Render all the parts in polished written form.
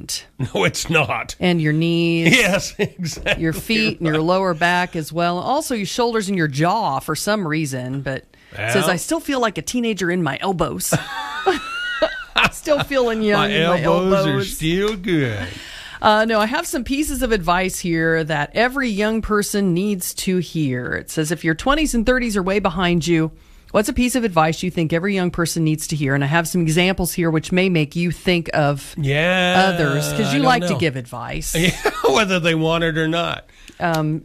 important. No, it's not. And your knees. Yes, exactly. Your feet and your lower back as well. Also your shoulders and your jaw for some reason. But it says, I still feel like a teenager in my elbows. Still feeling young in my elbows. My elbows are still good. No, I have some pieces of advice here that every young person needs to hear. It says, if your 20s and 30s are way behind you, what's a piece of advice you think every young person needs to hear? And I have some examples here which may make you think of others, because you like to give advice. Yeah, whether they want it or not. And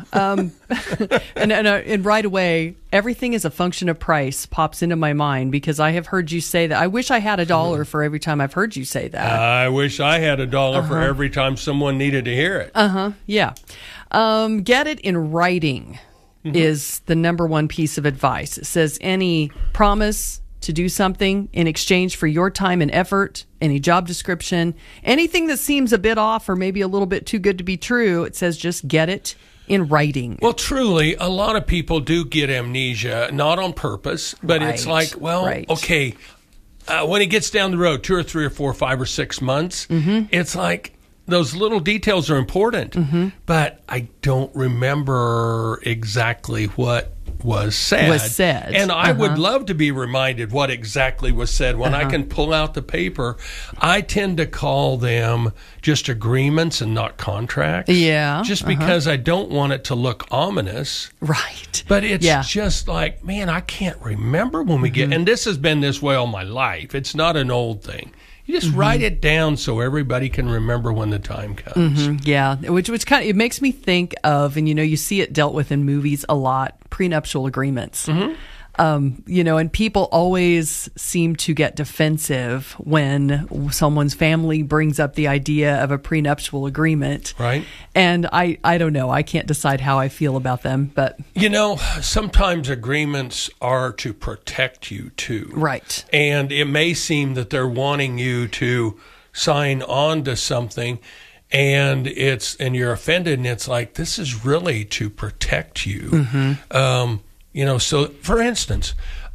right away, everything is a function of price pops into my mind, because I have heard you say that. I wish I had $1 for every time I've heard you say that. I wish I had $1 for every time someone needed to hear it. Yeah. Get it in writing is the number one piece of advice. It says any promise to do something in exchange for your time and effort, any job description, anything that seems a bit off or maybe a little bit too good to be true, it says just get it in writing. Well, truly, a lot of people do get amnesia, not on purpose, but it's like, okay, when it gets down the road, 2 or 3 or 4 or 5 or 6 months, it's like those little details are important, but I don't remember exactly what was said. And I would love to be reminded what exactly was said. When I can pull out the paper, I tend to call them just agreements and not contracts. Yeah. Just because I don't want it to look ominous. Right. But it's just like, man, I can't remember when we get, and this has been this way all my life. It's not an old thing. You just write it down so everybody can remember when the time comes. Yeah, which kind of, it makes me think of, and you see it dealt with in movies a lot, prenuptial agreements. And people always seem to get defensive when someone's family brings up the idea of a prenuptial agreement. Right. And I don't know. I can't decide how I feel about them, but sometimes agreements are to protect you too. Right. And it may seem that they're wanting you to sign on to something, and you're offended, and it's like, this is really to protect you. So for instance,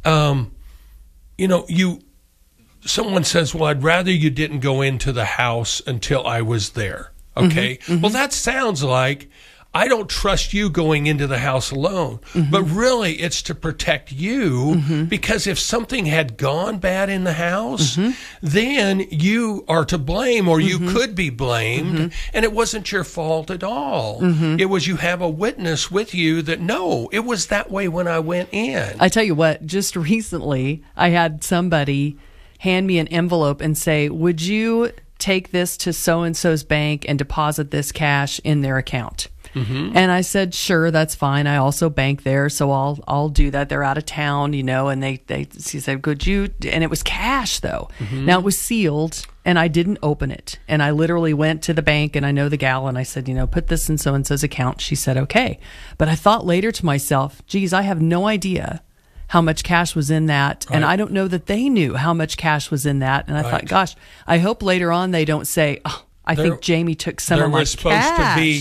someone says, well, I'd rather you didn't go into the house until I was there. Okay. Well, that sounds like I don't trust you going into the house alone, but really it's to protect you, because if something had gone bad in the house, then you are to blame, or you could be blamed, and it wasn't your fault at all. It was, you have a witness with you that, no, it was that way when I went in. I tell you what, just recently I had somebody hand me an envelope and say, would you take this to so-and-so's bank and deposit this cash in their account? And I said, sure, that's fine. I also bank there, so I'll do that. They're out of town, and she said, could you? And it was cash though. Now it was sealed, and I didn't open it. And I literally went to the bank, and I know the gal, and I said, put this in so-and-so's account. She said, okay. But I thought later to myself, geez, I have no idea how much cash was in that. Right. And I don't know that they knew how much cash was in that. And I thought, gosh, I hope later on they don't say, oh, I think Jamie took some of my cash. There was supposed to be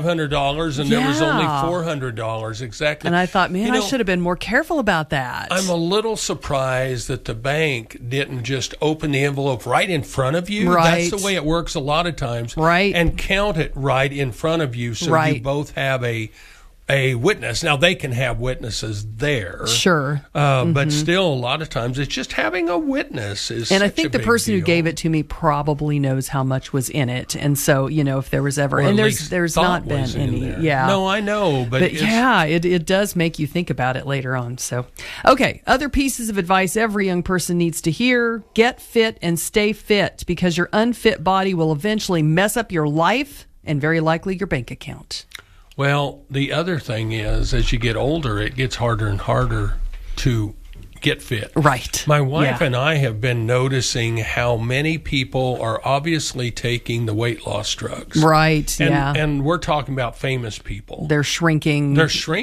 $500, and there was only $400. Exactly. And I thought, man, I should have been more careful about that. I'm a little surprised that the bank didn't just open the envelope right in front of you. Right. That's the way it works a lot of times. Right. And count it right in front of you, so you both have a witness. Now, they can have witnesses there. Sure. But still, a lot of times, it's just having a witness is And I think such a the big person deal. who gave it to me probably knows how much was in it. And so, if there was ever... Or and at least there's not been was in any... there. Yeah. No, I know, but it does make you think about it later on. So, okay, other pieces of advice every young person needs to hear. Get fit and stay fit, because your unfit body will eventually mess up your life and very likely your bank account. Well, the other thing is, as you get older, it gets harder and harder to get fit. Right. My wife and I have been noticing how many people are obviously taking the weight loss drugs. Right, And we're talking about famous people. They're shrinking.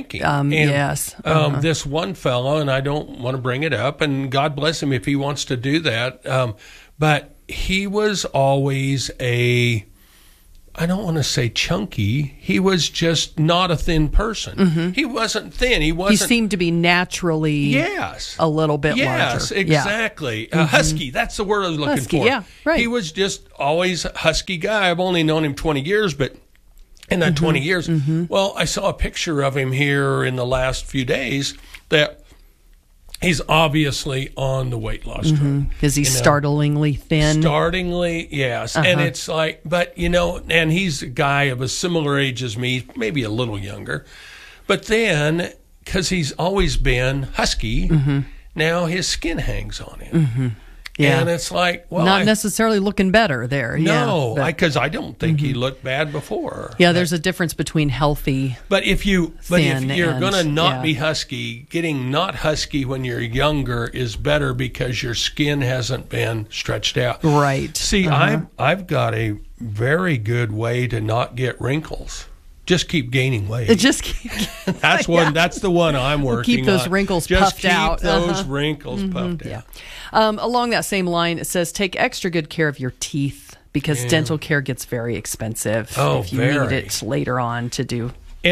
Yes. This one fellow, and I don't want to bring it up, and God bless him if he wants to do that, but he was always I don't want to say chunky. He was just not a thin person. Mm-hmm. He wasn't thin. He seemed to be naturally a little bit larger. Yes, exactly. Mm-hmm. Husky, that's the word I was looking for. Yeah, right. He was just always a husky guy. I've only known him 20 years, but in that 20 years, well, I saw a picture of him here in the last few days that he's obviously on the weight loss drug. Because he's startlingly thin. Startlingly, yes. And it's like, but, and he's a guy of a similar age as me, maybe a little younger. But then, because he's always been husky, now his skin hangs on him. Mm-hmm. Yeah. And it's like, well, not necessarily looking better there. No, because I don't think he looked bad before. Yeah, there's a difference between healthy. But if you're going to not be husky, getting not husky when you're younger is better because your skin hasn't been stretched out. Right. See, I've got a very good way to not get wrinkles. Just keep gaining weight. That's the one I'm working on. Keep those wrinkles puffed out. Just keep those wrinkles puffed out. Along that same line, it says take extra good care of your teeth because dental care gets very expensive if you need it later on to do.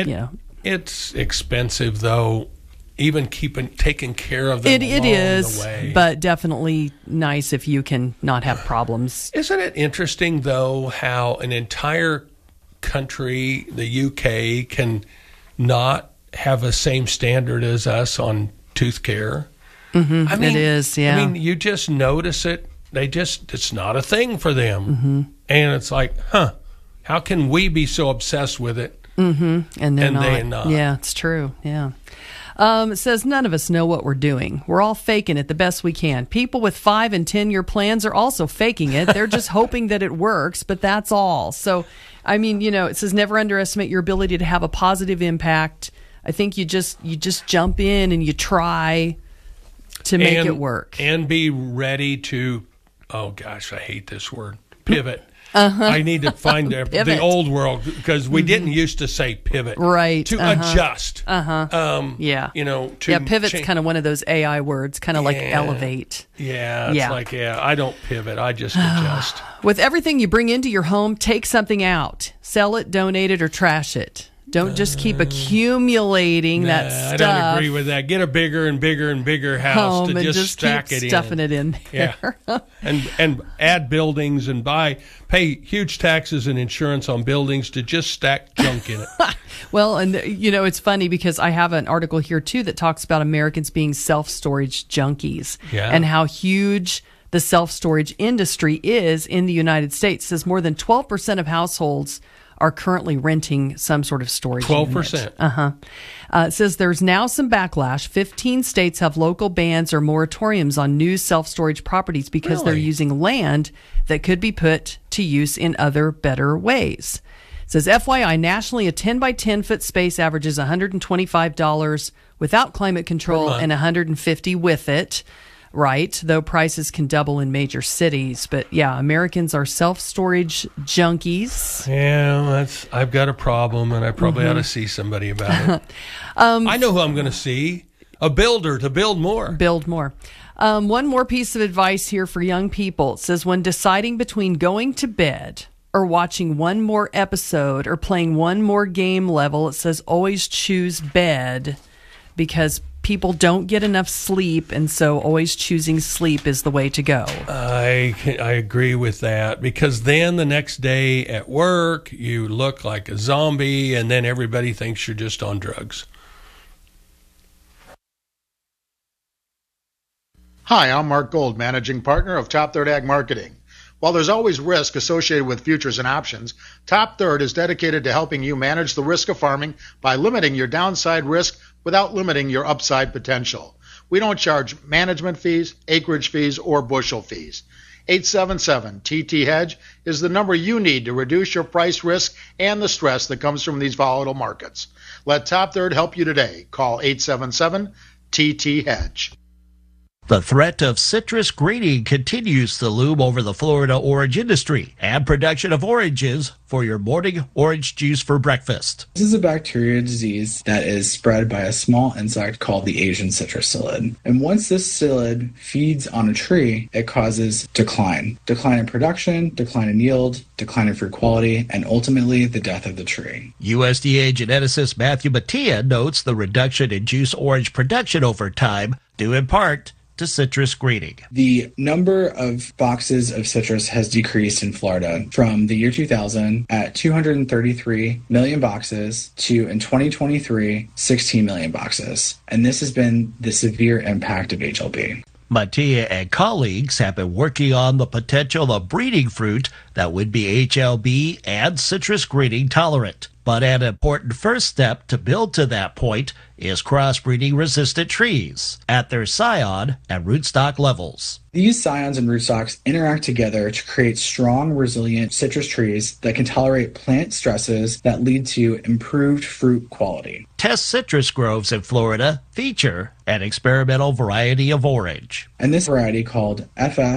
It's expensive though. Even taking care of them it along is, the way. But definitely nice if you can not have problems. Isn't it interesting though how an entire country, the UK, can not have the same standard as us on tooth care? Mm-hmm. I mean, it is, yeah. I mean, you just notice it. It's not a thing for them. Mm-hmm. And it's like, how can we be so obsessed with it? Mm-hmm. And they're not. Yeah, it's true. Yeah. It says, none of us know what we're doing. We're all faking it the best we can. People with 5 and 10-year plans are also faking it. They're just hoping that it works, but that's all. So, I mean, it says never underestimate your ability to have a positive impact. I think you just jump in and you try to make it work. And be ready to, oh gosh, I hate this word, pivot. I need to find the old world because we didn't used to say pivot. Right. To adjust. Pivot's kind of one of those AI words, kind of like elevate. Yeah. It's like, I don't pivot. I just adjust. With everything you bring into your home, take something out. Sell it, donate it, or trash it. Don't just keep accumulating that stuff. I don't agree with that. Get a bigger and bigger and bigger house to just stack it in. Stuffing it in there. Yeah. and add buildings and pay huge taxes and insurance on buildings to just stack junk in it. Well, and it's funny because I have an article here too that talks about Americans being self-storage junkies and how huge the self-storage industry is in the United States. It says more than 12% of households are currently renting some sort of storage 12%. It says there's now some backlash. 15 states have local bans or moratoriums on new self-storage properties because they're using land that could be put to use in other, better ways. It says, FYI, nationally, a 10 by 10 foot space averages $125 without climate control and $150 with it. Right, though prices can double in major cities. But yeah, Americans are self-storage junkies. Yeah, I've got a problem, and I probably ought to see somebody about it. I know who I'm going to see. A builder to build more. Build more. One more piece of advice here for young people. It says, when deciding between going to bed or watching one more episode or playing one more game level, it says always choose bed because people don't get enough sleep, and so always choosing sleep is the way to go. I agree with that because then the next day at work, you look like a zombie, and then everybody thinks you're just on drugs. Hi, I'm Mark Gold, Managing Partner of Top Third Ag Marketing. While there's always risk associated with futures and options, Top Third is dedicated to helping you manage the risk of farming by limiting your downside risk without limiting your upside potential. We don't charge management fees, acreage fees, or bushel fees. 877-TT-HEDGE is the number you need to reduce your price risk and the stress that comes from these volatile markets. Let Top Third help you today. Call 877-TT-HEDGE. The threat of citrus greening continues to loom over the Florida orange industry and production of oranges for your morning orange juice for breakfast. This is a bacterial disease that is spread by a small insect called the Asian citrus psyllid. And once this psyllid feeds on a tree, it causes decline. Decline in production, decline in yield, decline in fruit quality, and ultimately the death of the tree. USDA geneticist Matthew Mattia notes the reduction in juice orange production over time, due in part to citrus greening. The number of boxes of citrus has decreased in Florida from the year 2000 at 233 million boxes to, in 2023, 16 million boxes. And this has been the severe impact of HLB. Mattia and colleagues have been working on the potential of breeding fruit that would be HLB and citrus greening tolerant. But an important first step to build to that point is crossbreeding resistant trees at their scion and rootstock levels. These scions and rootstocks interact together to create strong, resilient citrus trees that can tolerate plant stresses that lead to improved fruit quality. Test citrus groves in Florida feature an experimental variety of orange. And this variety called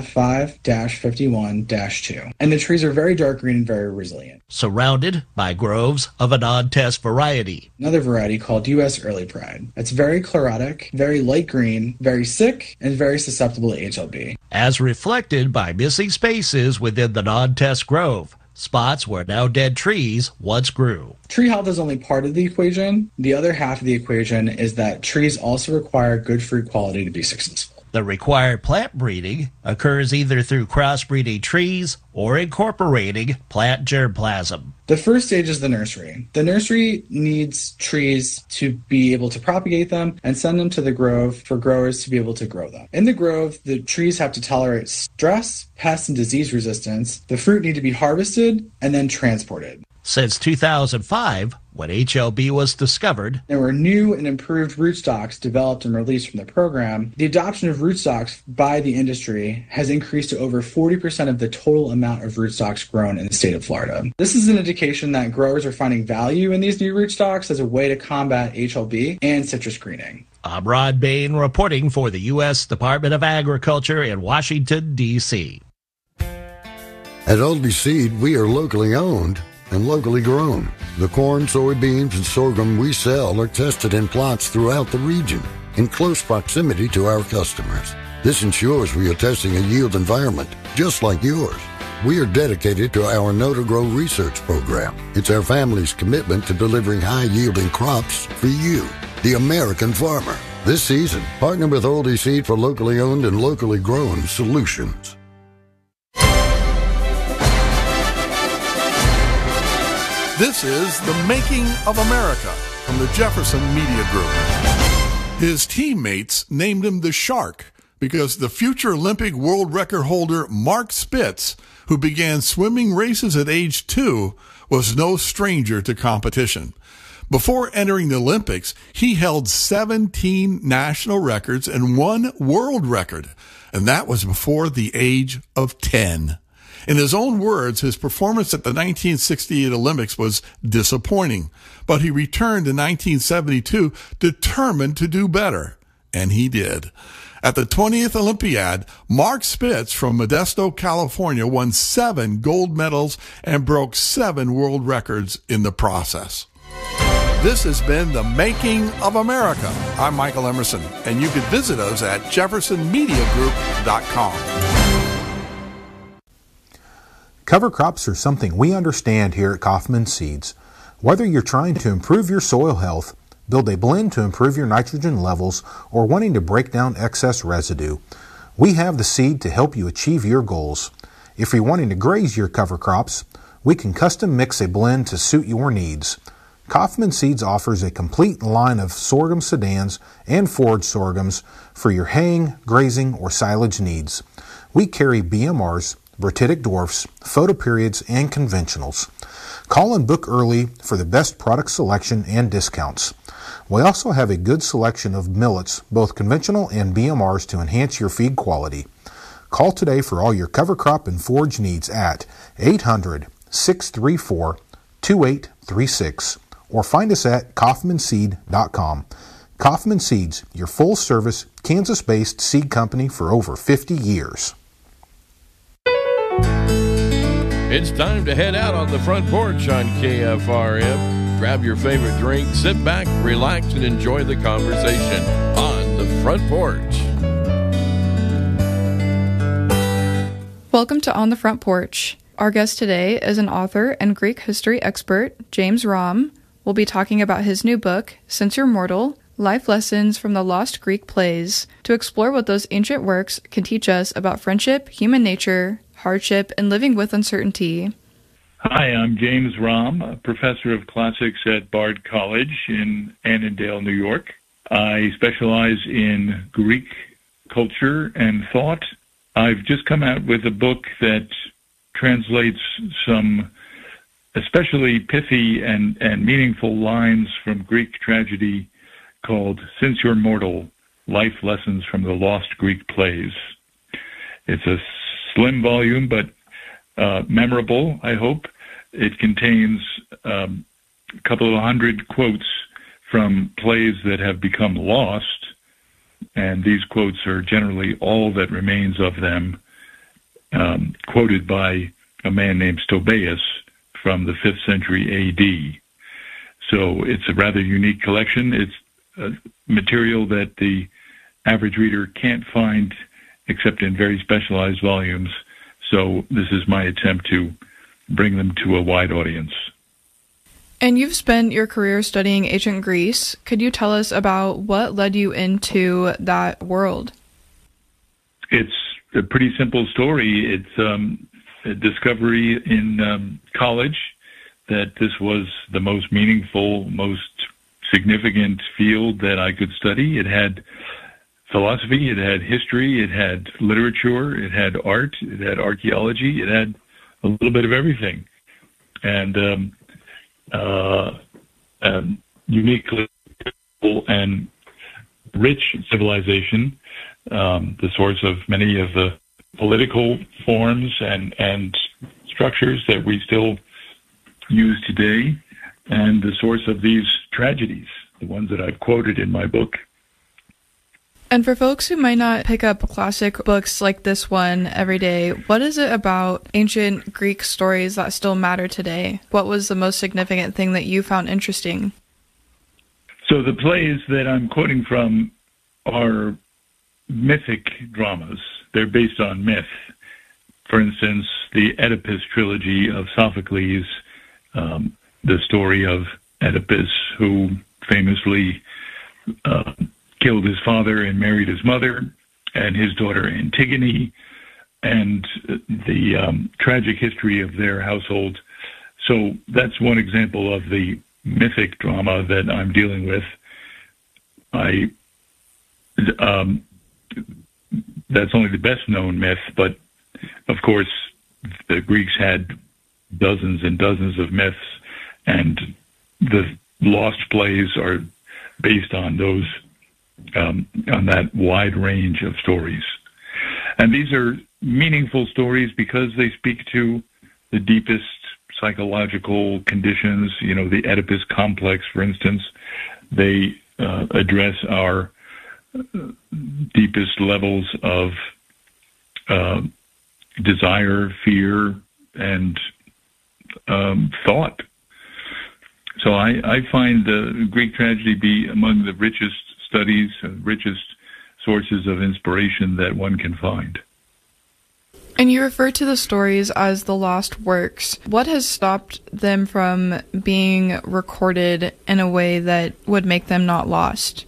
FF5-51-2. And the trees are very dark green and very resilient. Surrounded by groves of a non-test variety. Another variety called U.S. Early Pride. It's very chlorotic, very light green, very sick, and very susceptible to HLB. As reflected by missing spaces within the non-test grove, spots where now dead trees once grew. Tree health is only part of the equation. The other half of the equation is that trees also require good fruit quality to be successful. The required plant breeding occurs either through crossbreeding trees or incorporating plant germplasm. The first stage is the nursery. The nursery needs trees to be able to propagate them and send them to the grove for growers to be able to grow them. In the grove, the trees have to tolerate stress, pest, and disease resistance. The fruit need to be harvested and then transported. Since 2005, when HLB was discovered, there were new and improved rootstocks developed and released from the program. The adoption of rootstocks by the industry has increased to over 40% of the total amount of rootstocks grown in the state of Florida. This is an indication that growers are finding value in these new rootstocks as a way to combat HLB and citrus greening. I'm Rod Bain reporting for the U.S. Department of Agriculture in Washington, D.C. At Oldie Seed, we are locally owned and locally grown. The corn, soybeans, and sorghum we sell are tested in plots throughout the region in close proximity to our customers. This ensures we are testing a yield environment just like yours. We are dedicated to our Know to Grow research program. It's our family's commitment to delivering high-yielding crops for you, the American farmer. This season, partner with Oldie Seed for locally owned and locally grown solutions. This is The Making of America from the Jefferson Media Group. His teammates named him the Shark because the future Olympic world record holder Mark Spitz, who began swimming races at age 2, was no stranger to competition. Before entering the Olympics, he held 17 national records and 1 world record, and that was before the age of 10. In his own words, his performance at the 1968 Olympics was disappointing, but he returned in 1972 determined to do better, and he did. At the 20th Olympiad, Mark Spitz from Modesto, California, won 7 gold medals and broke 7 world records in the process. This has been The Making of America. I'm Michael Emerson, and you can visit us at jeffersonmediagroup.com. Cover crops are something we understand here at Kaufman Seeds. Whether you're trying to improve your soil health, build a blend to improve your nitrogen levels, or wanting to break down excess residue, we have the seed to help you achieve your goals. If you're wanting to graze your cover crops, we can custom mix a blend to suit your needs. Kaufman Seeds offers a complete line of sorghum sedans and forage sorghums for your haying, grazing, or silage needs. We carry BMRs, Bratitic dwarfs, photoperiods, and conventionals. Call and book early for the best product selection and discounts. We also have a good selection of millets, both conventional and BMRs, to enhance your feed quality. Call today for all your cover crop and forage needs at 800-634-2836 or find us at kaufmanseed.com. Kaufman Seeds, your full-service, Kansas-based seed company for over 50 years. It's time to head out on the front porch on KFRM. Grab your favorite drink, sit back, relax, and enjoy the conversation on the front porch. Welcome to On the Front Porch. Our guest today is an author and Greek history expert, James Romm. We'll be talking about his new book, Since You're Mortal, Life Lessons from the Lost Greek Plays, to explore what those ancient works can teach us about friendship, human nature, hardship, and living with uncertainty. Hi, I'm James Romm, a professor of classics at Bard College in Annandale, New York. I specialize in Greek culture and thought. I've just come out with a book that translates some especially pithy and meaningful lines from Greek tragedy called Since You're Mortal, Life Lessons from the Lost Greek Plays. It's a slim volume, but memorable, I hope. It contains a couple of hundred quotes from plays that have become lost, and these quotes are generally all that remains of them, quoted by a man named Stobaeus from the 5th century A.D. So it's a rather unique collection. It's material that the average reader can't find except in very specialized volumes. So this is my attempt to bring them to a wide audience. And you've spent your career studying ancient Greece. Could you tell us about what led you into that world? It's a pretty simple story. It's a discovery in college that this was the most meaningful, most significant field that I could study. It had philosophy, it had history, it had literature, it had art, it had archaeology, it had a little bit of everything. And uniquely and rich civilization, the source of many of the political forms and structures that we still use today, and the source of these tragedies, the ones that I've quoted in my book. And for folks who might not pick up classic books like this one every day, what is it about ancient Greek stories that still matter today? What was the most significant thing that you found interesting? So the plays that I'm quoting from are mythic dramas. They're based on myth. For instance, the Oedipus trilogy of Sophocles, the story of Oedipus, who famously killed his father and married his mother, and his daughter Antigone, and the tragic history of their household. So that's one example of the mythic drama that I'm dealing with. That's only the best known myth, but of course the Greeks had dozens and dozens of myths, and the lost plays are based on those, on that wide range of stories. And these are meaningful stories because they speak to the deepest psychological conditions, the Oedipus complex, for instance. They address our deepest levels of desire, fear, and thought. So I find the Greek tragedy be among the richest studies and richest sources of inspiration that one can find. And you refer to the stories as the lost works. What has stopped them from being recorded in a way that would make them not lost?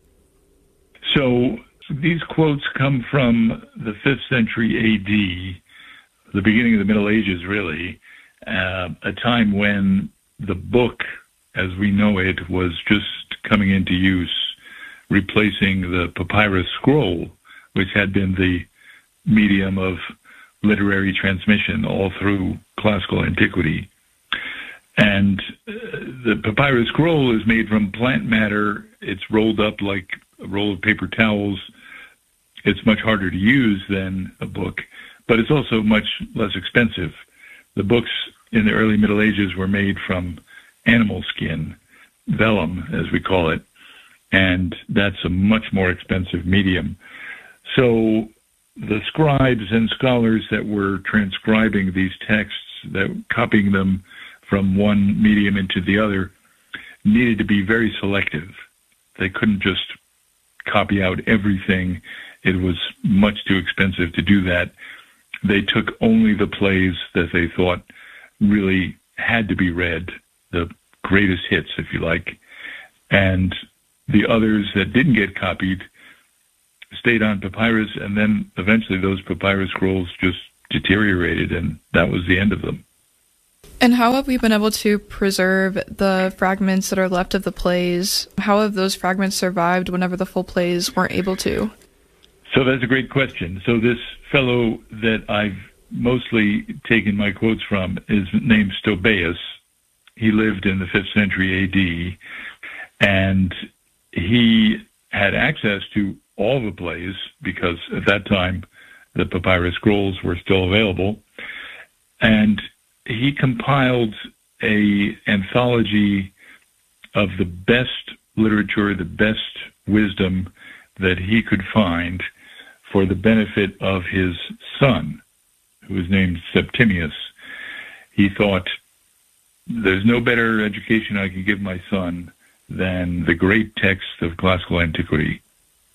So these quotes come from the 5th century A.D., the beginning of the Middle Ages, really, a time when the book, as we know it, was just coming into use, replacing the papyrus scroll, which had been the medium of literary transmission all through classical antiquity. And the papyrus scroll is made from plant matter. It's rolled up like a roll of paper towels. It's much harder to use than a book, but it's also much less expensive. The books in the early Middle Ages were made from animal skin, vellum, as we call it. and that's a much more expensive medium. So the scribes and scholars that were transcribing these texts, that copying them from one medium into the other, needed to be very selective. They couldn't just copy out everything. It was much too expensive to do that. They took only the plays that they thought really had to be read, the greatest hits, if you like, and the others that didn't get copied stayed on papyrus, and then eventually those papyrus scrolls just deteriorated, and that was the end of them. And how have we been able to preserve the fragments that are left of the plays? How have those fragments survived whenever the full plays weren't able to? So that's a great question. So this fellow that I've mostly taken my quotes from is named Stobaeus. He lived in the 5th century AD, and he had access to all the plays because at that time the papyrus scrolls were still available. And he compiled an anthology of the best literature, the best wisdom that he could find for the benefit of his son, who was named Septimius. He thought, there's no better education I can give my son than the great texts of classical antiquity.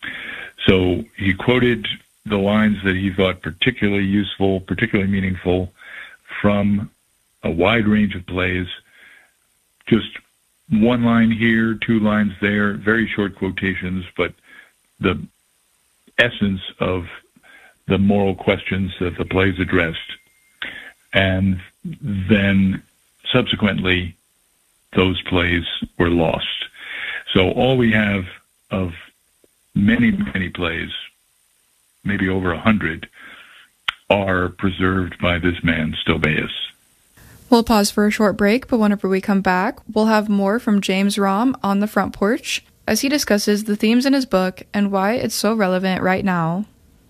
So he quoted the lines that he thought particularly useful, particularly meaningful from a wide range of plays, just one line here, two lines there, very short quotations, but the essence of the moral questions that the plays addressed. And then subsequently, those plays were lost. So all we have of many, many plays, maybe over 100, are preserved by this man, Stobaeus. We'll pause for a short break, but whenever we come back, we'll have more from James Romm on the Front Porch as he discusses the themes in his book and why it's so relevant right now.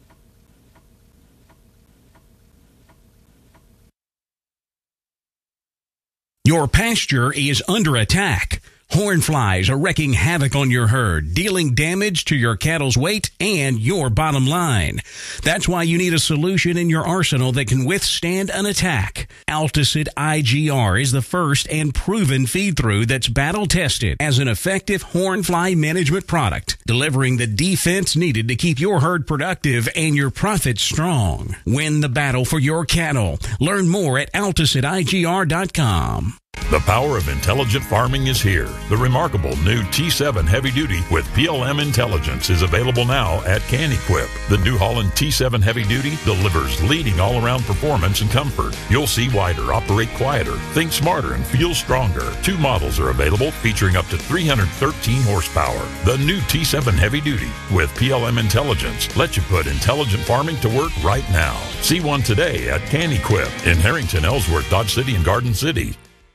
Your pasture is under attack. Hornflies are wreaking havoc on your herd, dealing damage to your cattle's weight and your bottom line. That's why you need a solution in your arsenal that can withstand an attack. Alticid IGR is the first and proven feed-through that's battle-tested as an effective hornfly management product, delivering the defense needed to keep your herd productive and your profits strong. Win the battle for your cattle. Learn more at AlticidIGR.com. The power of intelligent farming is here. The remarkable new T7 Heavy Duty with PLM Intelligence is available now at CanEquip. The New Holland T7 Heavy Duty delivers leading all-around performance and comfort. You'll see wider, operate quieter, think smarter, and feel stronger. 2 models are available featuring up to 313 horsepower. The new T7 Heavy Duty with PLM Intelligence lets you put intelligent farming to work right now. See one today at CanEquip in Harrington, Ellsworth, Dodge City, and Garden City.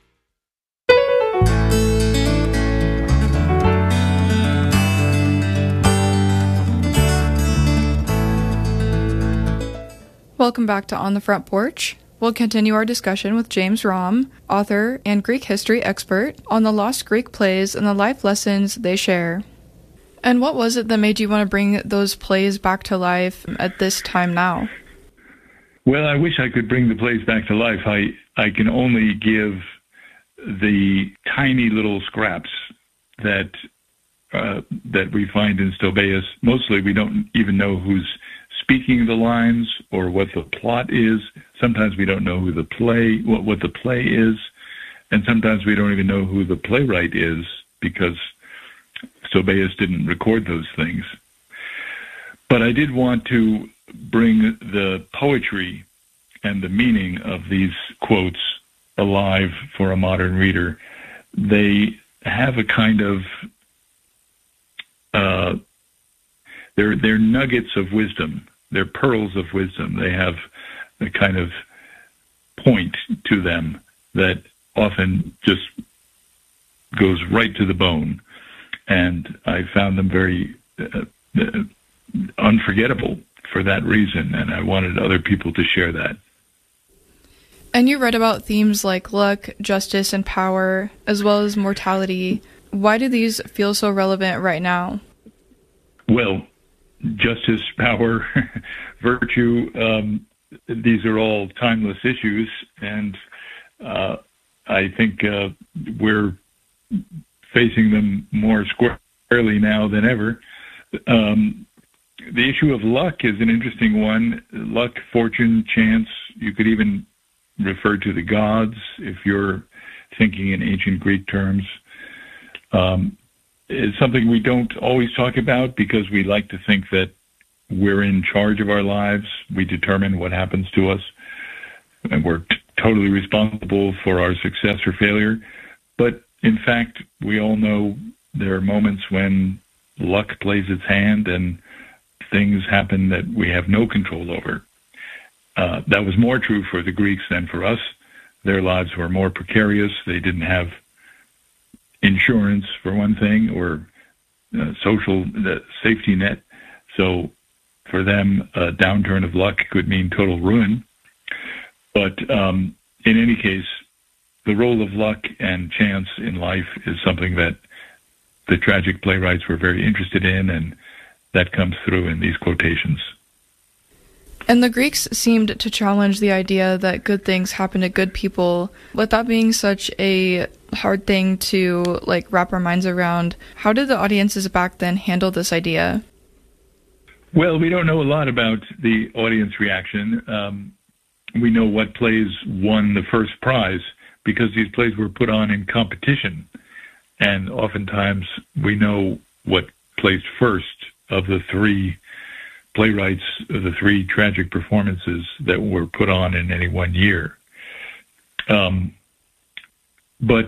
Welcome back to On the Front Porch. We'll continue our discussion with James Romm, author and Greek history expert, on the lost Greek plays and the life lessons they share. And what was it that made you want to bring those plays back to life at this time now? Well, I wish I could bring the plays back to life. I can only give the tiny little scraps that we find in Stobaeus. Mostly we don't even know who's speaking the lines or what the plot is. Sometimes we don't know who the play, what the play is, and sometimes we don't even know who the playwright is because Stobaeus didn't record those things. But I did want to bring the poetry and the meaning of these quotes alive for a modern reader. They have a kind of they're nuggets of wisdom. They're pearls of wisdom. They have a kind of point to them that often just goes right to the bone. And I found them very unforgettable for that reason, and I wanted other people to share that. And you read about themes like luck, justice, and power, as well as mortality. Why do these feel so relevant right now? Well, justice, power, virtue, these are all timeless issues, and I think we're facing them more squarely now than ever. The issue of luck is an interesting one. Luck, fortune, chance, you could even refer to the gods if you're thinking in ancient Greek terms. It's something we don't always talk about because we like to think that we're in charge of our lives. We determine what happens to us, and we're totally responsible for our success or failure. But in fact, we all know there are moments when luck plays its hand and things happen that we have no control over. That was more true for the Greeks than for us. Their lives were more precarious. They didn't have insurance, for one thing, or social safety net. So for them, a downturn of luck could mean total ruin. But in any case, the role of luck and chance in life is something that the tragic playwrights were very interested in, and that comes through in these quotations. And the Greeks seemed to challenge the idea that good things happen to good people. With that being such a hard thing to wrap our minds around, how did the audiences back then handle this idea? Well, we don't know a lot about the audience reaction. We know what plays won the first prize because these plays were put on in competition. And oftentimes we know what placed first of the three playwrights, the three tragic performances that were put on in any one year. But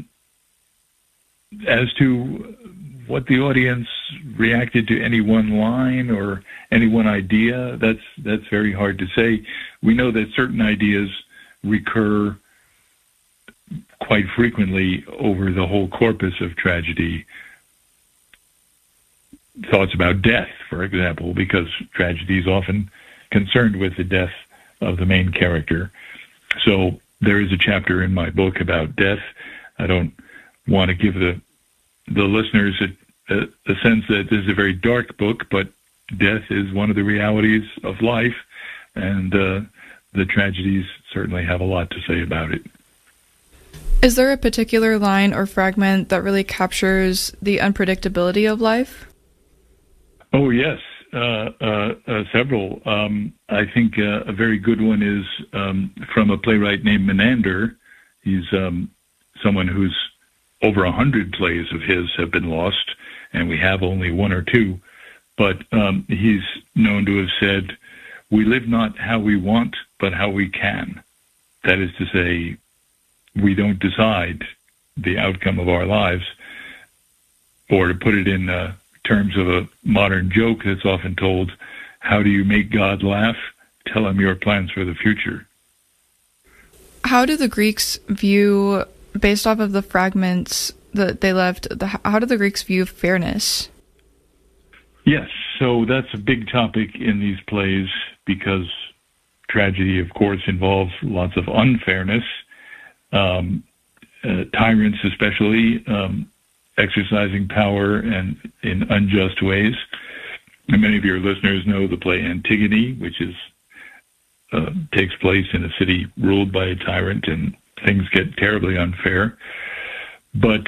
as to what the audience reacted to any one line or any one idea, that's very hard to say. We know that certain ideas recur quite frequently over the whole corpus of tragedy. Thoughts about death, for example, because tragedy is often concerned with the death of the main character. So there is a chapter in my book about death. I don't want to give the listeners a sense that this is a very dark book, but death is one of the realities of life, and the tragedies certainly have a lot to say about it. Is there a particular line or fragment that really captures the unpredictability of life? Oh, yes, several. I think a very good one is from a playwright named Menander. He's someone who's over 100 plays of his have been lost, and we have only one or two. But he's known to have said, "We live not how we want, but how we can." That is to say, we don't decide the outcome of our lives. Or to put it in terms of a modern joke that's often told, how do you make God laugh? Tell him your plans for the future. How do the Greeks view, based off of the fragments that they left, how do the Greeks view fairness? Yes, so that's a big topic in these plays because tragedy, of course, involves lots of unfairness. Tyrants especially, exercising power and in unjust ways. And many of your listeners know the play Antigone, which is takes place in a city ruled by a tyrant, and things get terribly unfair. But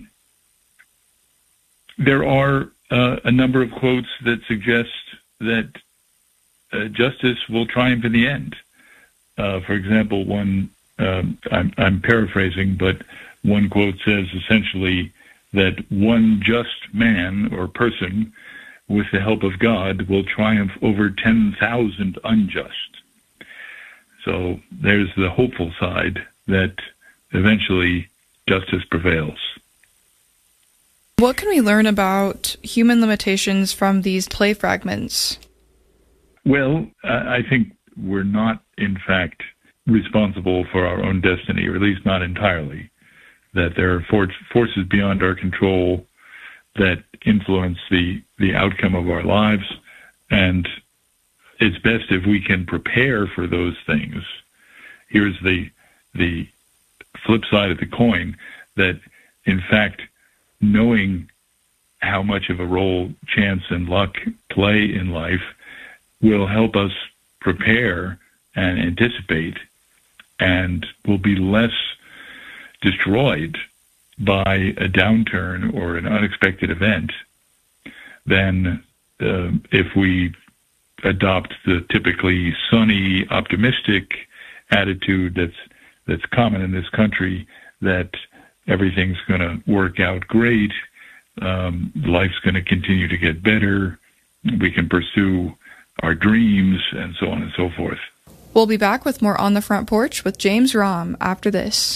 there are a number of quotes that suggest that justice will triumph in the end. For example, one, I'm paraphrasing, but one quote says essentially that one just man or person, with the help of God, will triumph over 10,000 unjust. So there's the hopeful side that eventually justice prevails. What can we learn about human limitations from these play fragments? Well, I think we're not, in fact, responsible for our own destiny, or at least not entirely. That there are forces beyond our control that influence the outcome of our lives, and it's best if we can prepare for those things. Here's the flip side of the coin, that in fact knowing how much of a role chance and luck play in life will help us prepare and anticipate, and will be less destroyed by a downturn or an unexpected event than if we adopt the typically sunny, optimistic attitude that's common in this country, that everything's going to work out great, life's going to continue to get better, we can pursue our dreams, and so on and so forth. We'll be back with more On the Front Porch with James Rahm after this.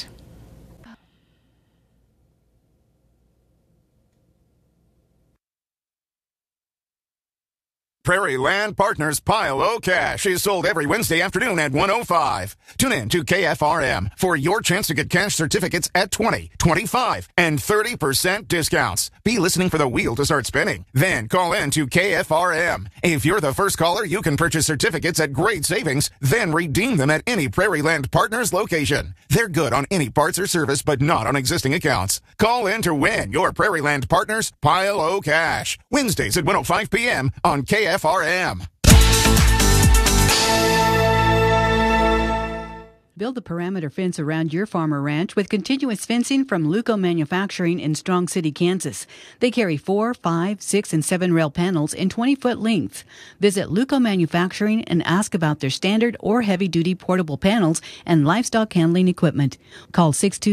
Prairie Land Partners Pile O Cash is sold every Wednesday afternoon at 1:05. Tune in to KFRM for your chance to get cash certificates at 20, 25, and 30% discounts. Be listening for the wheel to start spinning. Then call in to KFRM. If you're the first caller, you can purchase certificates at great savings, then redeem them at any Prairie Land Partners location. They're good on any parts or service, but not on existing accounts. Call in to win your Prairie Land Partners Pile O Cash. Wednesdays at 1:05 p.m. on KFRM. Build a perimeter fence around your farm or ranch with continuous fencing from Luco Manufacturing in Strong City, Kansas. They carry 4, 5, 6, and 7 rail panels in 20-foot length. Visit Luco Manufacturing and ask about their standard or heavy-duty portable panels and livestock handling equipment. Call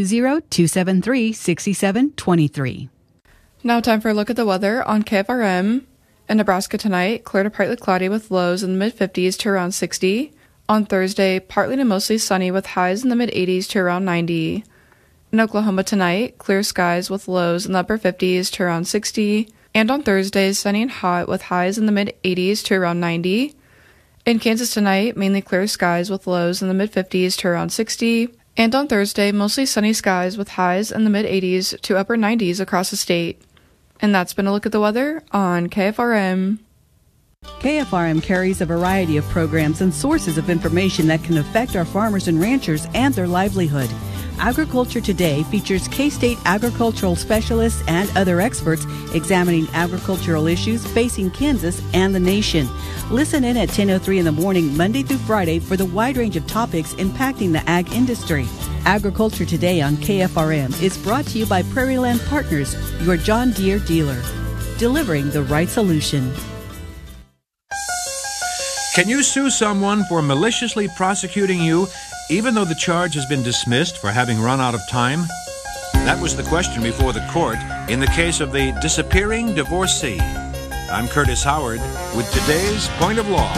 620-273-6723. Now time for a look at the weather on KFRM. In Nebraska tonight, clear to partly cloudy with lows in the mid-50s to around 60. On Thursday, partly to mostly sunny with highs in the mid-80s to around 90. In Oklahoma tonight, clear skies with lows in the upper 50s to around 60. And on Thursday, sunny and hot with highs in the mid-80s to around 90. In Kansas tonight, mainly clear skies with lows in the mid-50s to around 60. And on Thursday, mostly sunny skies with highs in the mid-80s to upper 90s across the state. And that's been a look at the weather on KFRM. KFRM carries a variety of programs and sources of information that can affect our farmers and ranchers and their livelihood. Agriculture Today features K-State agricultural specialists and other experts examining agricultural issues facing Kansas and the nation. Listen in at 10:03 in the morning, Monday through Friday, for the wide range of topics impacting the ag industry. Agriculture Today on KFRM is brought to you by Prairie Land Partners, your John Deere dealer, delivering the right solution. Can you sue someone for maliciously prosecuting you even though the charge has been dismissed for having run out of time? That was the question before the court in the case of the disappearing divorcee. I'm Curtis Howard with today's Point of Law.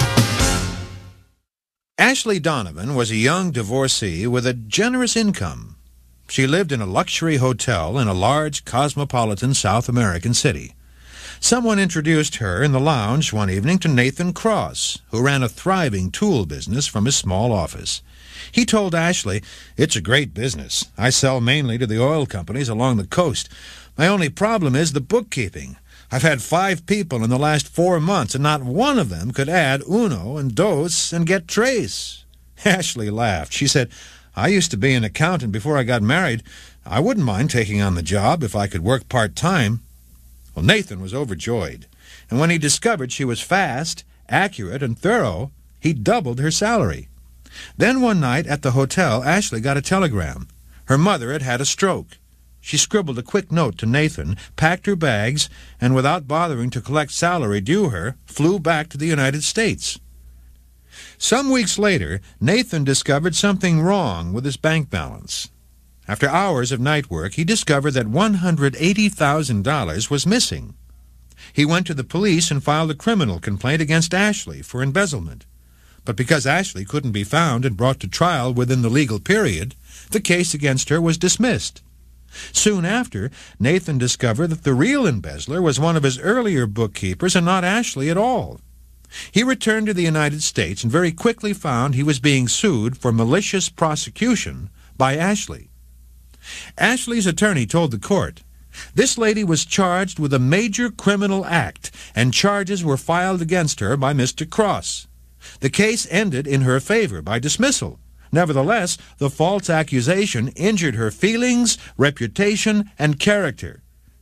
Ashley Donovan was a young divorcee with a generous income. She lived in a luxury hotel in a large cosmopolitan South American city. Someone introduced her in the lounge one evening to Nathan Cross, who ran a thriving tool business from his small office. He told Ashley, "It's a great business. I sell mainly to the oil companies along the coast. My only problem is the bookkeeping. I've had 5 people in the last 4 months, and not one of them could add uno and dos and get tres." Ashley laughed. She said, "I used to be an accountant before I got married. I wouldn't mind taking on the job if I could work part-time." Well, Nathan was overjoyed, and when he discovered she was fast, accurate, and thorough, he doubled her salary. Then one night at the hotel, Ashley got a telegram. Her mother had had a stroke. She scribbled a quick note to Nathan, packed her bags, and without bothering to collect salary due her, flew back to the United States. Some weeks later, Nathan discovered something wrong with his bank balance. After hours of night work, he discovered that $180,000 was missing. He went to the police and filed a criminal complaint against Ashley for embezzlement. But because Ashley couldn't be found and brought to trial within the legal period, the case against her was dismissed. Soon after, Nathan discovered that the real embezzler was one of his earlier bookkeepers and not Ashley at all. He returned to the United States and very quickly found he was being sued for malicious prosecution by Ashley. Ashley's attorney told the court, "This lady was charged with a major criminal act, and charges were filed against her by Mr. Cross. The case ended in her favor by dismissal. Nevertheless, the false accusation injured her feelings, reputation, and character.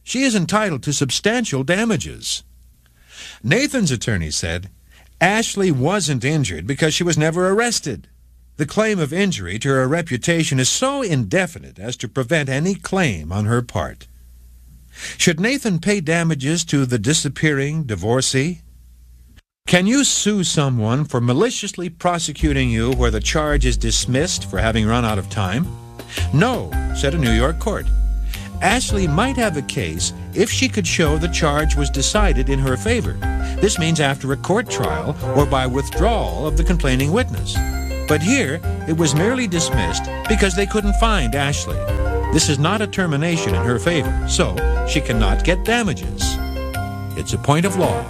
she is entitled to substantial damages. Nathan's attorney said, Ashley wasn't injured because she was never arrested. The claim of injury to her reputation is so indefinite as to prevent any claim on her part. Should Nathan pay damages to the disappearing divorcee? Can you sue someone for maliciously prosecuting you where the charge is dismissed for having run out of time? No, said a New York court. Ashley might have a case if she could show the charge was decided in her favor. This means after a court trial or by withdrawal of the complaining witness. But here, it was merely dismissed because they couldn't find Ashley. This is not a termination in her favor, so she cannot get damages. It's a point of law.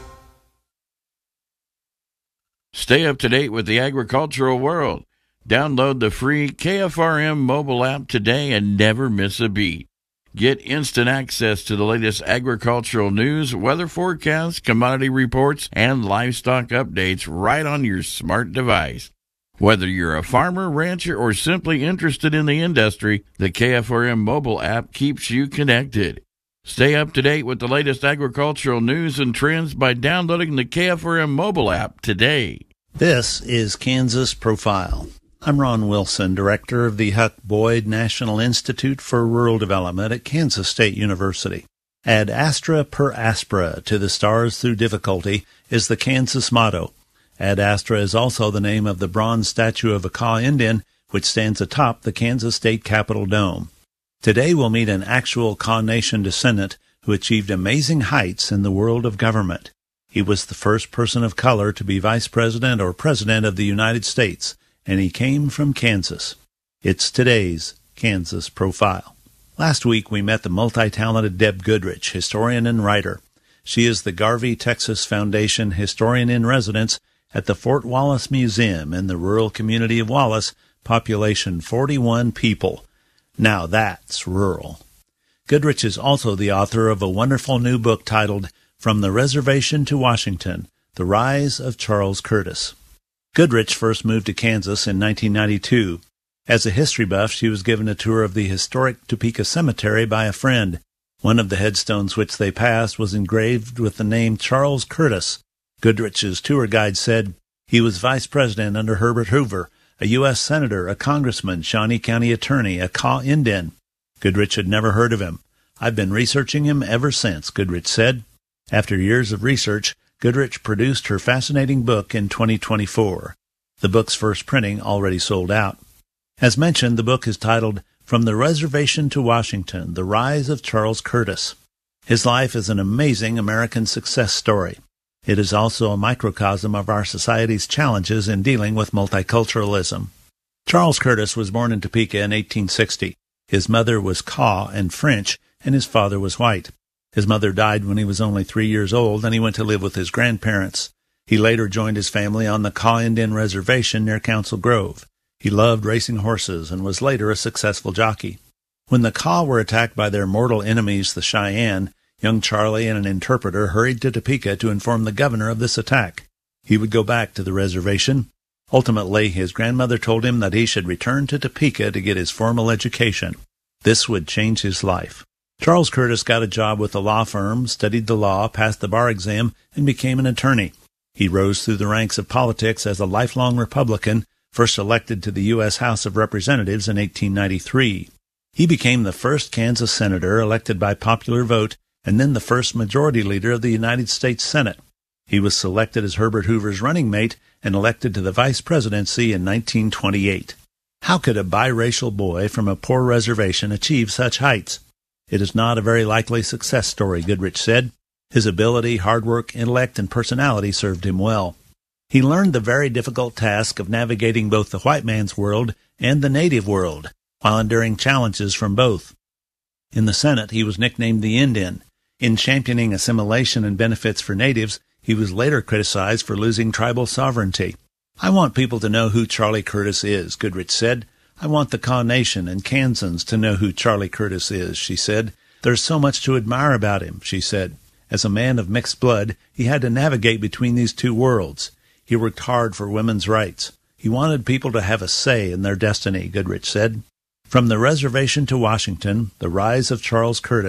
Stay up to date with the agricultural world. Download the free KFRM mobile app today and never miss a beat. Get instant access to the latest agricultural news, weather forecasts, commodity reports, and livestock updates right on your smart device. Whether you're a farmer, rancher, or simply interested in the industry, the KFRM mobile app keeps you connected. Stay up to date with the latest agricultural news and trends by downloading the KFRM mobile app today. This is Kansas Profile. I'm Ron Wilson, director of the Huck Boyd National Institute for Rural Development at Kansas State University. Ad astra per aspera, to the stars through difficulty, is the Kansas motto. Ad astra is also the name of the bronze statue of a Kaw Indian, which stands atop the Kansas State Capitol Dome. Today we'll meet an actual Kaw Nation descendant who achieved amazing heights in the world of government. He was the first person of color to be vice president or president of the United States, and he came from Kansas. It's today's Kansas Profile. Last week we met the multi-talented Deb Goodrich, historian and writer. She is the Garvey Texas Foundation Historian in Residence at the Fort Wallace Museum in the rural community of Wallace, population 41 people. Now that's rural. Goodrich is also the author of a wonderful new book titled From the Reservation to Washington, The Rise of Charles Curtis. Goodrich first moved to Kansas in 1992. As a history buff, she was given a tour of the historic Topeka Cemetery by a friend. One of the headstones which they passed was engraved with the name Charles Curtis. Goodrich's tour guide said, he was vice president under Herbert Hoover, a U.S. senator, a congressman, Shawnee County attorney, a Kaw Indian. Goodrich had never heard of him. I've been researching him ever since, Goodrich said. After years of research, Goodrich produced her fascinating book in 2024. The book's first printing already sold out. As mentioned, the book is titled From the Reservation to Washington, The Rise of Charles Curtis. His life is an amazing American success story. It is also a microcosm of our society's challenges in dealing with multiculturalism. Charles Curtis was born in Topeka in 1860. His mother was Kaw and French, and his father was white. His mother died when he was only 3 years old, and he went to live with his grandparents. He later joined his family on the Kaw Indian Reservation near Council Grove. He loved racing horses and was later a successful jockey. When the Kaw were attacked by their mortal enemies, the Cheyenne, young Charlie and an interpreter hurried to Topeka to inform the governor of this attack. He would go back to the reservation. Ultimately, his grandmother told him that he should return to Topeka to get his formal education. This would change his life. Charles Curtis got a job with a law firm, studied the law, passed the bar exam, and became an attorney. He rose through the ranks of politics as a lifelong Republican, first elected to the U.S. House of Representatives in 1893. He became the first Kansas senator elected by popular vote and then the first majority leader of the United States Senate. He was selected as Herbert Hoover's running mate and elected to the vice presidency in 1928. How could a biracial boy from a poor reservation achieve such heights? It is not a very likely success story, Goodrich said. His ability, hard work, intellect, and personality served him well. He learned the very difficult task of navigating both the white man's world and the native world, while enduring challenges from both. In the Senate, he was nicknamed the Indian. In championing assimilation and benefits for natives, he was later criticized for losing tribal sovereignty. I want people to know who Charlie Curtis is, Goodrich said. I want the Kaw Nation and Kansans to know who Charlie Curtis is, she said. There's so much to admire about him, she said. As a man of mixed blood, he had to navigate between these two worlds. He worked hard for women's rights. He wanted people to have a say in their destiny, Goodrich said. From the Reservation to Washington, The Rise of Charles Curtis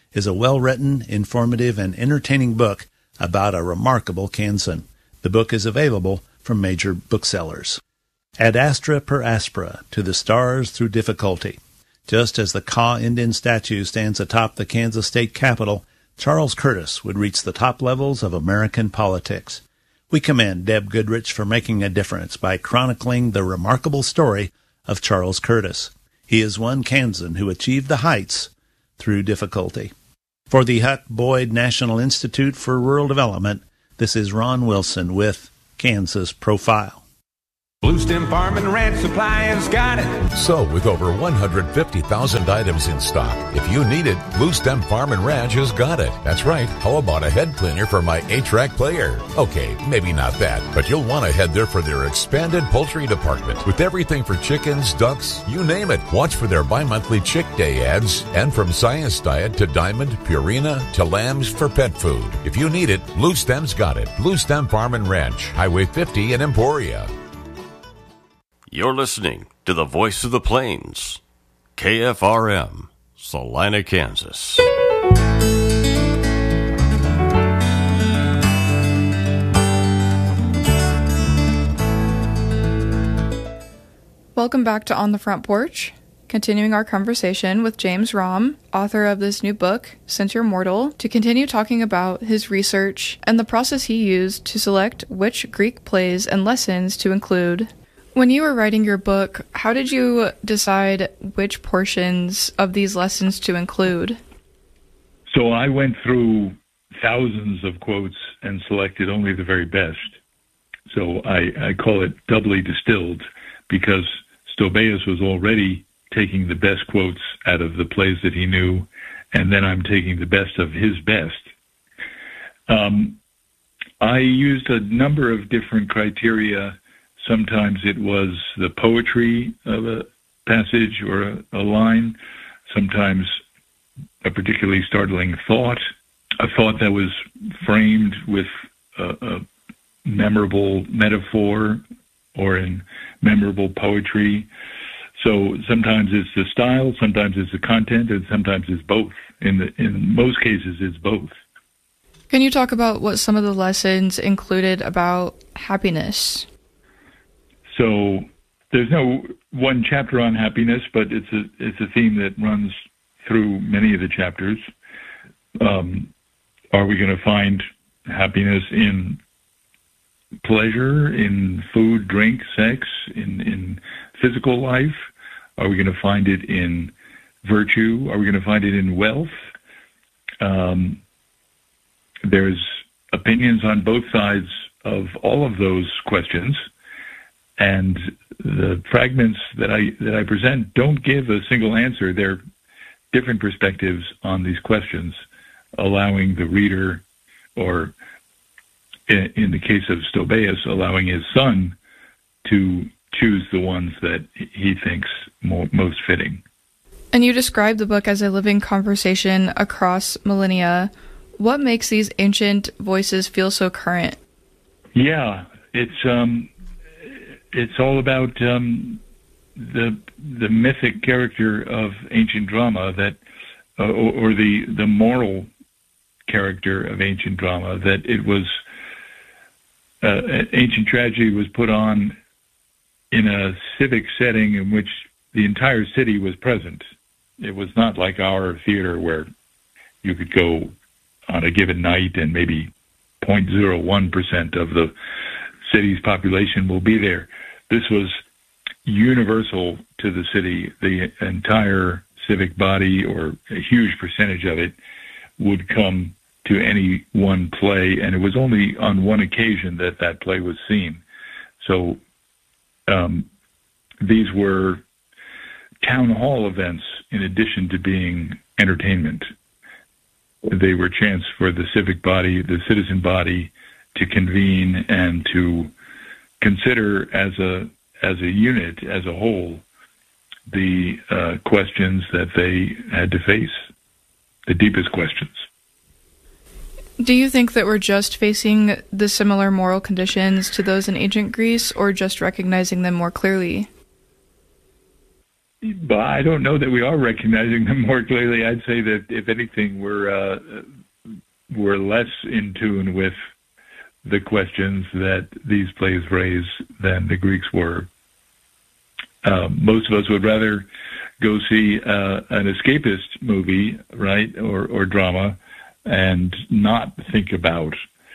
is a well-written, informative, and entertaining book about a remarkable Kansan. The book is available from major booksellers. Ad astra per aspera, to the stars through difficulty. Just as the Ka Indian statue stands atop the Kansas State Capitol, Charles Curtis would reach the top levels of American politics. We commend Deb Goodrich for making a difference by chronicling the remarkable story of Charles Curtis. He is one Kansan who achieved the heights through difficulty. For the Huck Boyd National Institute for Rural Development, this is Ron Wilson with Kansas Profile. Blue Stem Farm and Ranch Supply has got it. So, with over 150,000 items in stock, if you need it, Blue Stem Farm and Ranch has got it. That's right. How about a head cleaner for my 8-track player? Okay, maybe not that, but you'll want to head there for their expanded poultry department with everything for chickens, ducks, you name it. Watch for their bi-monthly Chick Day ads, and from Science Diet to Diamond, Purina to lambs for pet food. If you need it, Blue Stem's got it. Blue Stem Farm and Ranch, Highway 50 in Emporia. You're listening to the Voice of the Plains, KFRM, Salina, Kansas. Welcome back to On the Front Porch. Continuing our conversation with James Romm, author of this new book, Since You're Mortal, to continue talking about his research and the process he used to select which Greek plays and lessons to include. When you were writing your book, how did you decide which portions of these lessons to include? So I went through thousands of quotes and selected only the very best. So I call it doubly distilled, because Stobaeus was already taking the best quotes out of the plays that he knew, and then I'm taking the best of his best. I used a number of different criteria. Sometimes it was the poetry of a passage or a line, sometimes a particularly startling thought, a thought that was framed with a memorable metaphor or in memorable poetry. So sometimes it's the style, sometimes it's the content, and sometimes it's both. In most cases, it's both. Can you talk about what some of the lessons included about happiness? So there's no one chapter on happiness, but it's a theme that runs through many of the chapters. Are we going to find happiness in pleasure, in food, drink, sex, in physical life? Are we going to find it in virtue? Are we going to find it in wealth? There's opinions on both sides of all of those questions. And the fragments that I present don't give a single answer. They're different perspectives on these questions, allowing the reader, or in the case of Stobaeus, allowing his son to choose the ones that he thinks most fitting. And you describe the book as a living conversation across millennia. What makes these ancient voices feel so current? Yeah, it's all about the mythic character of ancient drama, that or the moral character of ancient drama, that it was ancient tragedy was put on in a civic setting in which the entire city was present. It was not like our theater where you could go on a given night and maybe 0.01% of the city's population will be there. This was universal to the city. The entire civic body, or a huge percentage of it, would come to any one play, and it was only on one occasion that play was seen. So these were town hall events in addition to being entertainment. They were chance for the civic body, the citizen body, to convene and to consider as a unit, as a whole, the questions that they had to face, the deepest questions. Do you think that we're just facing the similar moral conditions to those in ancient Greece, or just recognizing them more clearly? But I don't know that we are recognizing them more clearly. I'd say that, if anything, we're less in tune with the questions that these plays raise than the Greeks were. Most of us would rather go see an escapist movie, right, or drama, and not think about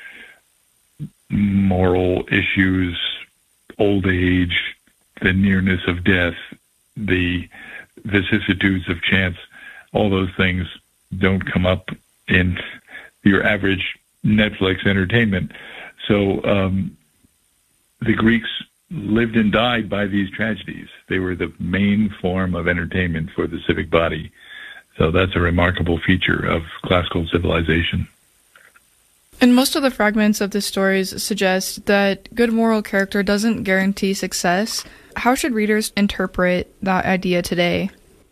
moral issues, old age, the nearness of death, the vicissitudes of chance. All those things don't come up in your average Netflix entertainment. So the Greeks lived and died by these tragedies. They were the main form of entertainment for the civic body. So that's a remarkable feature of classical civilization. And most of the fragments of the stories suggest that good moral character doesn't guarantee success. How should readers interpret that idea today?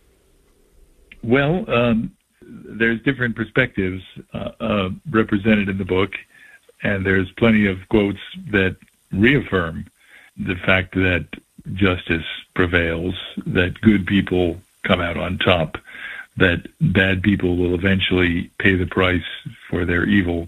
Well, there's different perspectives represented in the book, and there's plenty of quotes that reaffirm the fact that justice prevails, that good people come out on top, that bad people will eventually pay the price for their evil.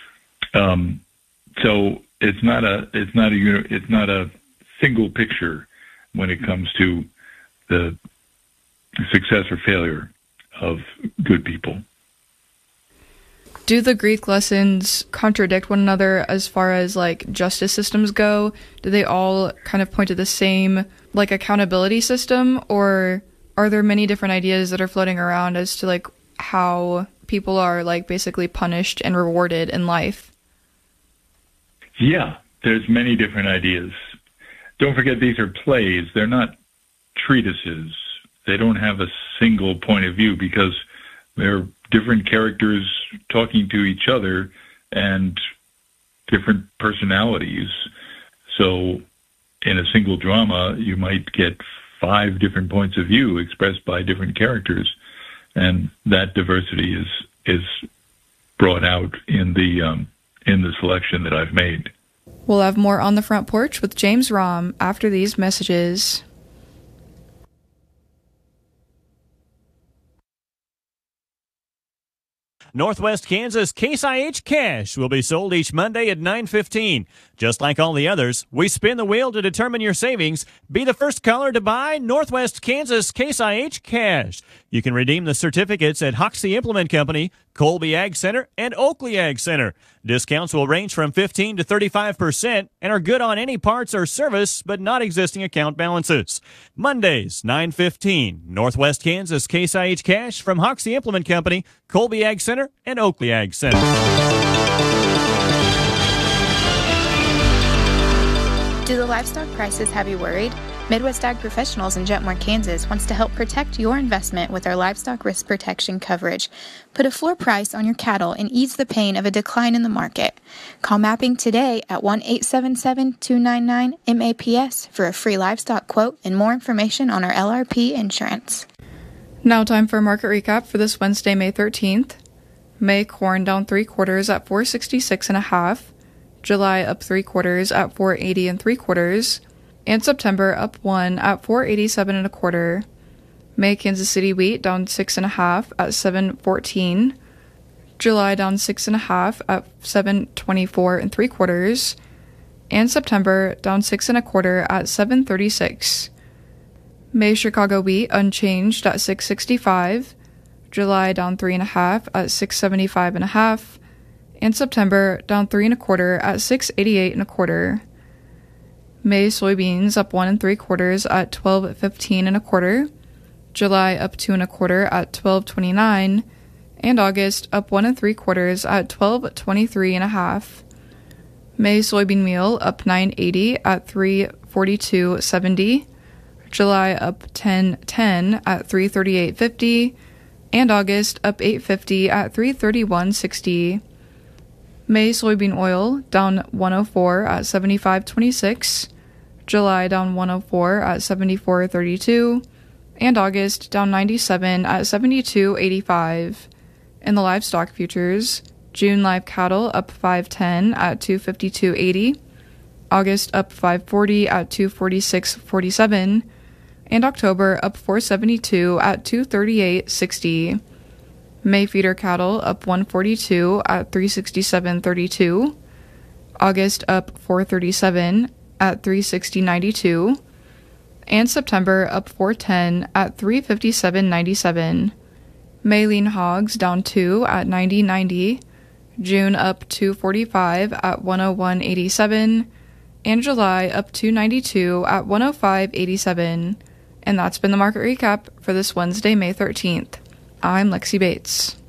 So it's not a single picture when it comes to the success or failure of good people. Do the Greek lessons contradict one another as far as like justice systems go? Do they all kind of point to the same like accountability system, or are there many different ideas that are floating around as to like how people are like basically punished and rewarded in life? Yeah, there's many different ideas. Don't forget, these are plays. They're not treatises. They don't have a single point of view because they're different characters talking to each other and different personalities. So in a single drama, you might get 5 different points of view expressed by different characters, and that diversity is brought out in the selection that I've made. We'll have more On the Front Porch with James Rahm after these messages. Northwest Kansas Case IH Cash will be sold each Monday at 9:15. Just like all the others, we spin the wheel to determine your savings. Be the first caller to buy Northwest Kansas Case IH Cash. You can redeem the certificates at Hoxie Implement Company, Colby Ag Center, and Oakley Ag Center. Discounts will range from 15 to 35% and are good on any parts or service, but not existing account balances. Mondays, 9:15. Northwest Kansas Case IH Cash from Hoxie Implement Company, Colby Ag Center, and Oakley Ag Center. Do the livestock prices have you worried? Midwest Ag Professionals in Jetmore, Kansas wants to help protect your investment with our livestock risk protection coverage. Put a floor price on your cattle and ease the pain of a decline in the market. Call Mapping today at 1-877-299-MAPS for a free livestock quote and more information on our LRP insurance. Now time for a market recap for this Wednesday, May 13th. May corn down 3/4 at 466.5. July up 3/4 at 480 3/4. And September up 1 at 487 1/4. May Kansas City wheat down 6.5 at 714. July down 6.5 at 724 3/4. And September down 6 1/4 at 736. May Chicago wheat unchanged at 665. July down 3.5 at 675 1/2. And September down 3 1/4 at 688 1/4. May soybeans up 1 3/4 at 12.15 1/4. July up 2 1/4 at 12.29, and August up 1 3/4 at 12.23 1/2. May soybean meal up 9.80 at 3.42.70. July up 10.10 at 3.38.50, and August up 8.50 at 3.31.60. May soybean oil down 104 at 75.26, July down 104 at 74.32, and August down 97 at 72.85. In the livestock futures, June live cattle up 5.10 at 252.80, August up 5.40 at 246.47, And October up 472 at 238.60. May feeder cattle up 142 at 367.32. August up 437 at 360.92. And September up 410 at 357.97. May lean hogs down 2 at 90.90. June up 245 at 101.87. And July up 292 at 105.87. And that's been the market recap for this Wednesday, May 13th. I'm Lexi Bates.